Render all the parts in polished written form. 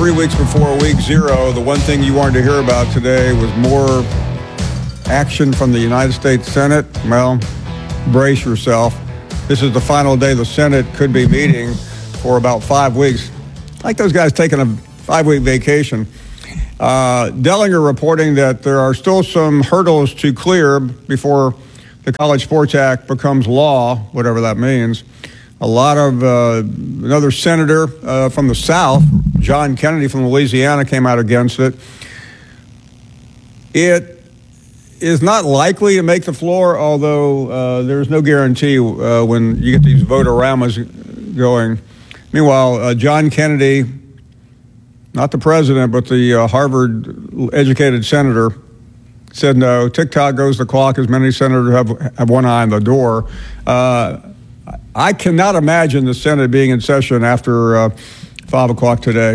3 weeks before week 0, the one thing you wanted to hear about today was more action from the United States Senate. Well, brace yourself. This is the final day the Senate could be meeting for about 5 weeks. Like those guys taking a 5-week vacation. Dellinger reporting that there are still some hurdles to clear before the College Sports Act becomes law, whatever that means. A lot of another senator from the South, John Kennedy from Louisiana, came out against it. It is not likely to make the floor, although there's no guarantee when you get these vote-a-ramas going. Meanwhile, John Kennedy, not the president, but the Harvard-educated senator, said no. Tick-tock goes the clock, as many senators have one eye on the door. I cannot imagine the Senate being in session after 5 o'clock today.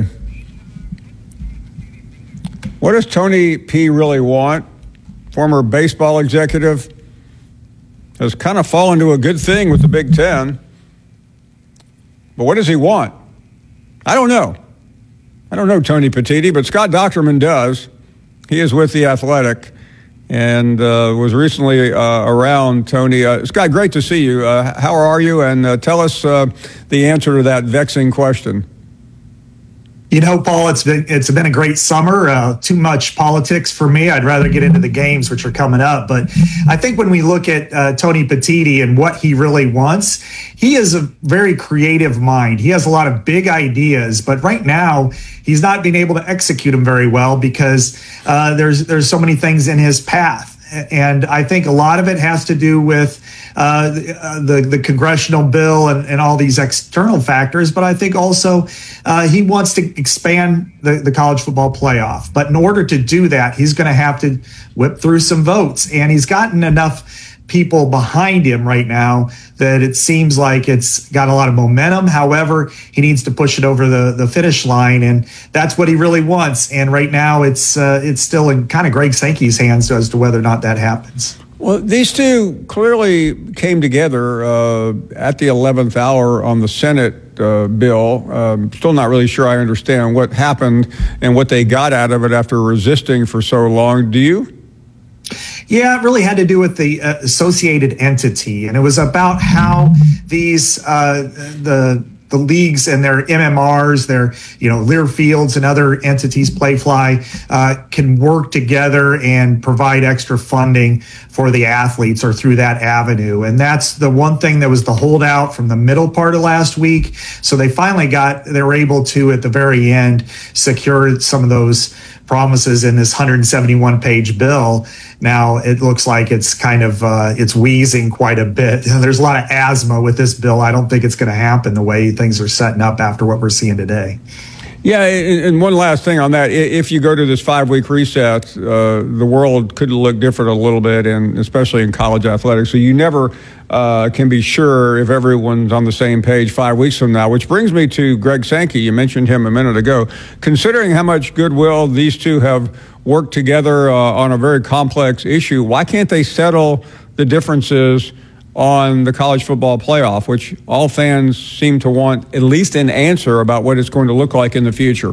What does Tony P. really want? Former baseball executive has kind of fallen to a good thing with the Big Ten. But what does he want? I don't know. I don't know Tony Petitti, but Scott Docterman does. He is with The Athletic and was recently around Tony. Scott, great to see you. How are you? And tell us the answer to that vexing question. You know, Paul, it's been a great summer. Too much politics for me. I'd rather get into the games, which are coming up. But I think when we look at Tony Petitti and what he really wants, he is a very creative mind. He has a lot of big ideas, but right now he's not being able to execute them very well because there's so many things in his path. And I think a lot of it has to do with the congressional bill and all these external factors. But I think also he wants to expand the college football playoff. But in order to do that, he's going to have to whip through some votes. And he's gotten enough people behind him right now that it seems like it's got a lot of momentum. However, he needs to push it over the finish line, and that's what he really wants. And right now it's still in kind of Greg Sankey's hands as to whether or not that happens. Well, these two clearly came together at the 11th hour on the Senate bill. Still not really sure I understand what happened and what they got out of it after resisting for so long. Do you? Yeah, it really had to do with the associated entity, and it was about how these the leagues and their MMRs, their Learfields and other entities, Playfly, can work together and provide extra funding for the athletes or through that avenue. And that's the one thing that was the holdout from the middle part of last week. So they were able to, at the very end, secure some of those promises in this 171-page bill. Now it looks like it's kind of it's wheezing quite a bit. There's a lot of asthma with this bill. I don't think it's going to happen the way things are setting up after what we're seeing today. Yeah, and one last thing on that. If you go to this 5-week reset, the world could look different a little bit, and especially in college athletics. So you never can be sure if everyone's on the same page 5 weeks from now, which brings me to Greg Sankey. You mentioned him a minute ago. Considering how much goodwill these two have worked together on a very complex issue, why can't they settle the differences on the college football playoff, which all fans seem to want at least an answer about what it's going to look like in the future?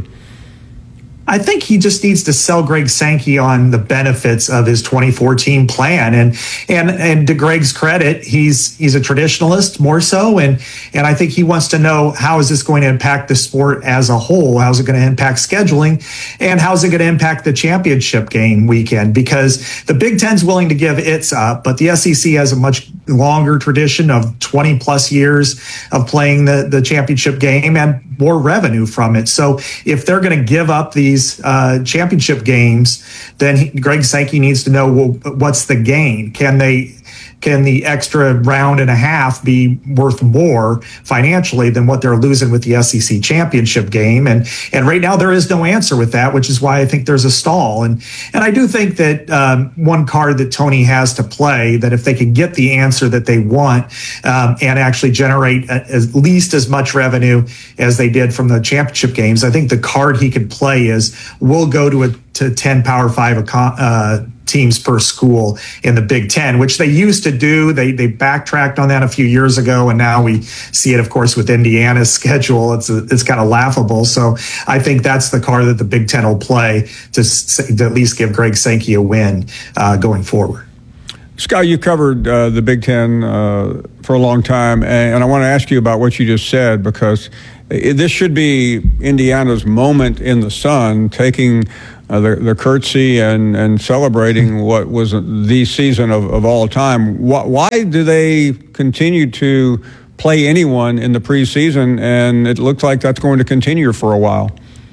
I think he just needs to sell Greg Sankey on the benefits of his 2014 plan. And to Greg's credit, he's a traditionalist more so. And I think he wants to know, how is this going to impact the sport as a whole? How's it going to impact scheduling? And how's it going to impact the championship game weekend? Because the Big Ten's willing to give its up, but the SEC has a much longer tradition of 20 plus years of playing the championship game and more revenue from it. So if they're going to give up these championship games, then Greg Sankey needs to know, well, what's the gain? Can the extra round and a half be worth more financially than what they're losing with the SEC championship game? And right now there is no answer with that, which is why I think there's a stall. And I do think that one card that Tony has to play, that if they can get the answer that they want and actually generate at least as much revenue as they did from the championship games, I think the card he could play is, we'll go to 10 Power 5 teams per school in the Big Ten, which they used to do. They backtracked on that a few years ago, and now we see it, of course, with Indiana's schedule. It's kind of laughable. So I think that's the card that the Big Ten will play to at least give Greg Sankey a win going forward. Scott, you covered the Big Ten for a long time, and I want to ask you about what you just said, because this should be Indiana's moment in the sun, taking the curtsy and celebrating what was the season of all time. Why do they continue to play anyone in the preseason, and it looks like that's going to continue for a while?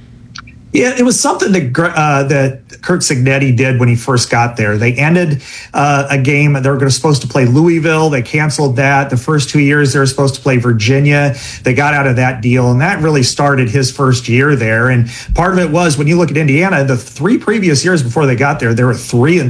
Yeah, it was something that Curt Cignetti did when he first got there. They ended a game. They were supposed to play Louisville. They canceled that. The first 2 years, they were supposed to play Virginia. They got out of that deal, and that really started his first year there. And part of it was, when you look at Indiana, the 3 previous years before they got there, they were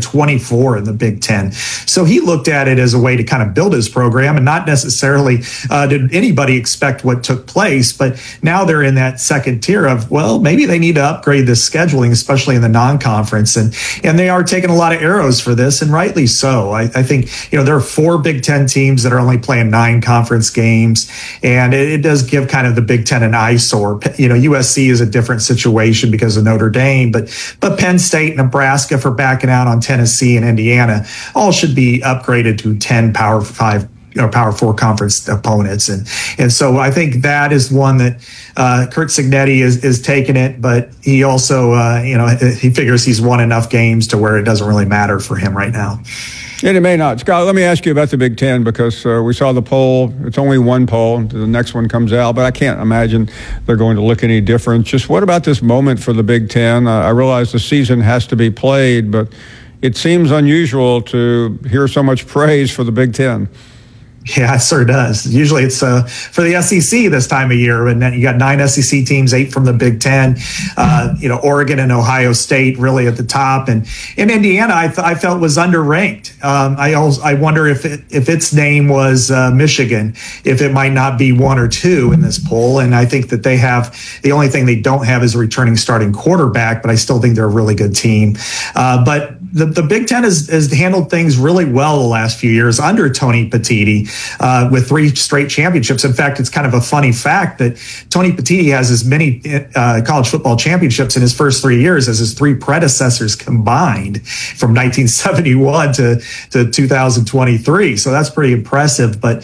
3-24 in the Big Ten. So he looked at it as a way to kind of build his program, and not necessarily did anybody expect what took place. But now they're in that second tier of, well, maybe they need to upgrade this scheduling, especially in the non-conference, and they are taking a lot of arrows for this, and rightly so. I think there are 4 Big Ten teams that are only playing 9 conference games, and it does give kind of the Big Ten an eyesore. USC is a different situation because of Notre Dame, but Penn State, Nebraska for backing out on Tennessee and Indiana all should be upgraded to 10 Power 5. Power 4 conference opponents. And so I think that is one that Curt Cignetti is taking it, but he also, he figures he's won enough games to where it doesn't really matter for him right now. And it may not. Scott, let me ask you about the Big Ten, because we saw the poll. It's only one poll. The next one comes out, but I can't imagine they're going to look any different. Just what about this moment for the Big Ten? I realize the season has to be played, but it seems unusual to hear so much praise for the Big Ten. Yeah, it sure does. Usually it's for the SEC this time of year, and then you got 9 SEC teams, 8 from the Big Ten. Oregon and Ohio State really at the top, and in Indiana, I felt was underranked. I wonder if its name was Michigan, if it might not be 1 or 2 in this poll. And I think that they have, the only thing they don't have is a returning starting quarterback, but I still think they're a really good team. But the Big Ten has handled things really well the last few years under Tony Petitti, with 3 straight championships. In fact, it's kind of a funny fact that Tony Petitti has as many college football championships in his first 3 years as his 3 predecessors combined from 1971 to 2023. So that's pretty impressive. But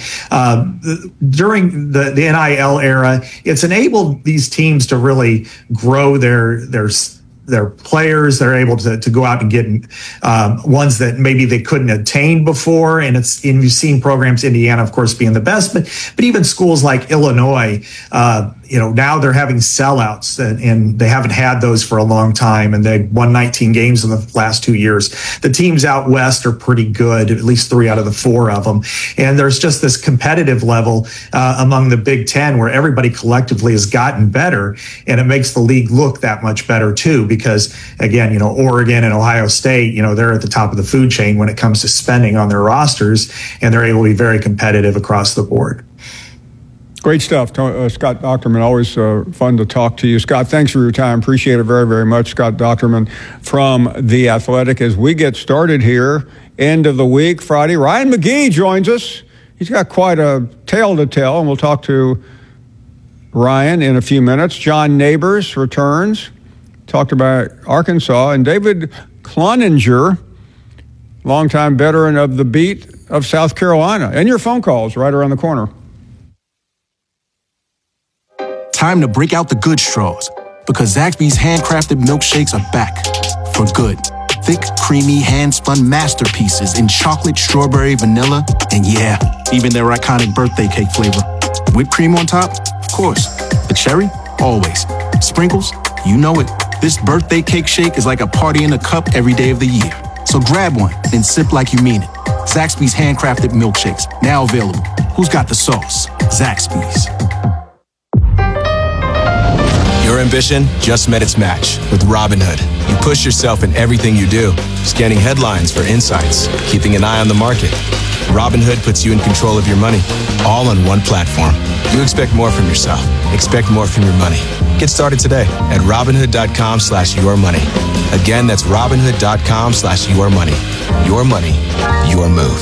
during the NIL era, it's enabled these teams to really grow their players. They're able to go out and get ones that maybe they couldn't attain before. And you've seen programs, Indiana, of course, being the best, but even schools like Illinois, now they're having sellouts, and they haven't had those for a long time. And they won 19 games in the last 2 years. The teams out west are pretty good, at least 3 out of the 4 of them. And there's just this competitive level among the Big Ten where everybody collectively has gotten better, and it makes the league look that much better too. Because again, Oregon and Ohio State, they're at the top of the food chain when it comes to spending on their rosters, and they're able to be very competitive across the board. Great stuff. Scott Dochterman, always fun to talk to you. Scott, thanks for your time. Appreciate it very, very much. Scott Dochterman from The Athletic. As we get started here, end of the week, Friday, Ryan McGee joins us. He's got quite a tale to tell, and we'll talk to Ryan in a few minutes. John Neighbors returns. Talked about Arkansas, and David Cloninger, longtime veteran of the beat of South Carolina. And your phone calls right around the corner. Time to break out the good straws, because Zaxby's handcrafted milkshakes are back for good. Thick, creamy, hand-spun masterpieces in chocolate, strawberry, vanilla, and yeah, even their iconic birthday cake flavor. Whipped cream on top? Of course. The cherry? Always. Sprinkles? You know it. This birthday cake shake is like a party in a cup every day of the year. So grab one and sip like you mean it. Zaxby's handcrafted milkshakes, now available. Who's got the sauce? Zaxby's. Your ambition just met its match with Robinhood. You push yourself in everything you do, scanning headlines for insights, keeping an eye on the market. Robinhood puts you in control of your money, all on one platform. You expect more from yourself. Expect more from your money. Get started today at Robinhood.com/yourmoney. Again, that's Robinhood.com/yourmoney. Your money, your move.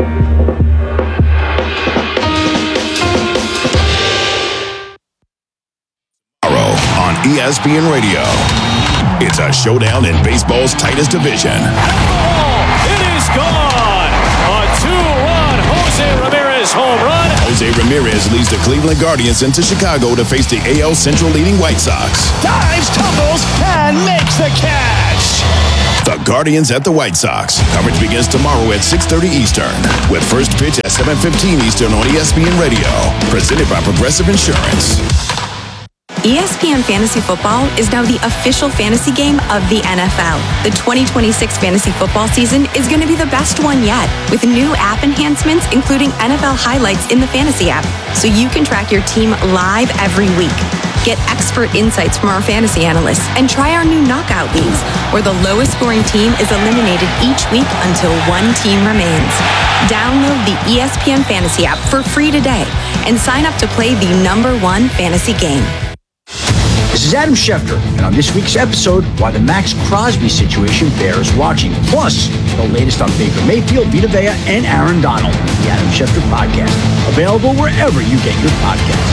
On ESPN Radio. It's a showdown in baseball's tightest division. It is gone! A 2-run Jose Ramirez home run. Jose Ramirez leads the Cleveland Guardians into Chicago to face the AL Central leading White Sox. Dives, tumbles, and makes the catch. The Guardians at the White Sox. Coverage begins tomorrow at 6:30 Eastern, with first pitch at 7:15 Eastern on ESPN Radio. Presented by Progressive Insurance. ESPN Fantasy Football is now the official fantasy game of the NFL. The 2026 fantasy football season is going to be the best one yet, with new app enhancements, including NFL highlights in the fantasy app, so you can track your team live every week. Get expert insights from our fantasy analysts and try our new knockout leagues, where the lowest scoring team is eliminated each week until one team remains. Download the ESPN Fantasy app for free today and sign up to play the #1 fantasy game. This is Adam Schefter, and on this week's episode, why the Max Crosby situation bears watching. Plus, the latest on Baker Mayfield, Vita Vea, and Aaron Donald. The Adam Schefter Podcast, available wherever you get your podcasts.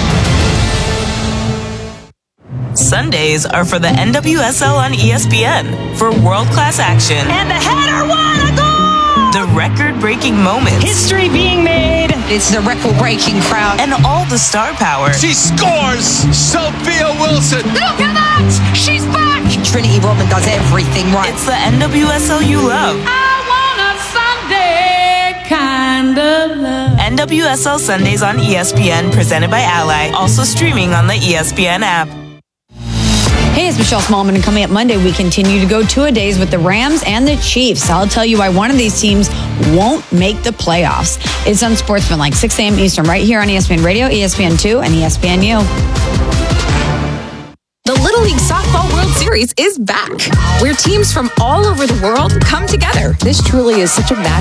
Sundays are for the NWSL on ESPN for world-class action. And the header won a goal! The record-breaking moments. History being made. It's the record-breaking crowd. And all the star power. She scores! Sophia Wilson! Look at that! She's back! Trinity Rodman does everything right. It's the NWSL you love. I want a Sunday kind of love. NWSL Sundays on ESPN, presented by Ally. Also streaming on the ESPN app. Hey, it's Michelle Smallman, and coming up Monday, we continue to go two-a-days with the Rams and the Chiefs. I'll tell you why one of these teams won't make the playoffs. It's on Sportsmanlike, 6 a.m. Eastern, right here on ESPN Radio, ESPN2, and ESPNU. The Little League Softball World Series is back, where teams from all over the world come together. This truly is such a magical